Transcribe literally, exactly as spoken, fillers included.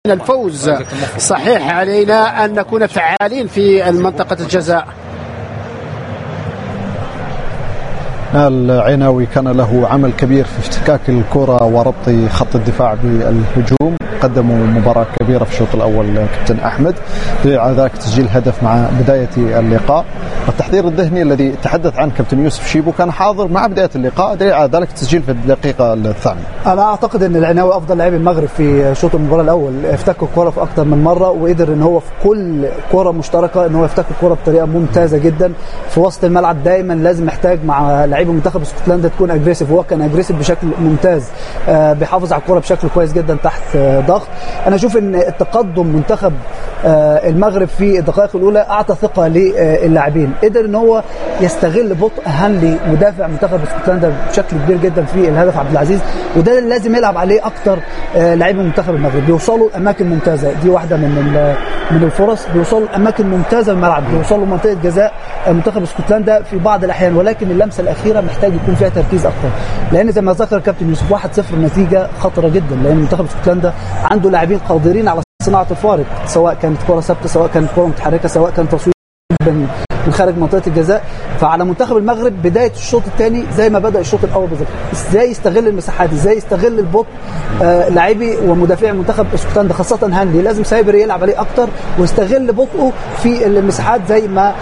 الفوز. صحيح علينا أن نكون فعالين في منطقة الجزاء. العناوي كان له عمل كبير في افتكاك الكرة وربط خط الدفاع بالهجوم، قدموا مباراة كبيرة في الشوط الأول كابتن أحمد، على ذلك تسجيل هدف مع بداية اللقاء. التحضير الذهني الذي تحدث عنه كابتن يوسف شيبو كان حاضر مع بداية اللقاء، على ذلك تسجيل في الدقيقة الثانية. أنا أعتقد أن العناوي أفضل لاعب المغرب في شوط المباراة الأول، افتك الكرة في أكثر من مرة وقدر أن هو في كل كرة مشتركة أن هو يفتك الكرة بطريقة ممتازة جدا. في وسط الملعب دايما لازم محتاج مع لعيبة منتخب اسكتلندا تكون أجريسيف، وهو كان أجريسيف بشكل ممتاز، آه بيحافظ على الكرة بشكل كويس جدا تحت آه ضغط. أنا أشوف أن التقدم منتخب آه المغرب في الدقائق الأولى أعطى ثقة للاعبين، قدر أن هو يستغل بطء هانلي مدافع منتخب اسكتلندا بشكل كبير جدا في الهدف عبد العزيز، وده اللي لازم يلعب عليه أكتر آه لاعبي منتخب المغرب. بيوصلوا أماكن ممتازة، دي واحدة من من الفرص، بيوصلوا أماكن ممتازة في الملعب، بيوصلوا منطقة جزاء منتخب اسكتلندا في بعض الأحيان، ولكن اللمسة الأخيرة محتاج يكون فيها تركيز أكتر، لأن زي ما ذكر كابتن يوسف واحد صفر نتيجة خطرة جدا، لأن منتخب اسكتلندا عنده لاعبين قادرين على صناعة الفارق، سواء كانت كرة ثابتة، سواء كانت كرة متحركة، سواء كان تصوير من خارج منطقه الجزاء. فعلى منتخب المغرب بدايه الشوط الثاني زي ما بدا الشوط الاول بالظبط، ازاي يستغل المساحات، ازاي يستغل البطء. آه لاعبي ومدافعي منتخب اسكتلندا خاصه هانلي لازم سايبر يلعب عليه اكتر ويستغل بطئه في المساحات زي ما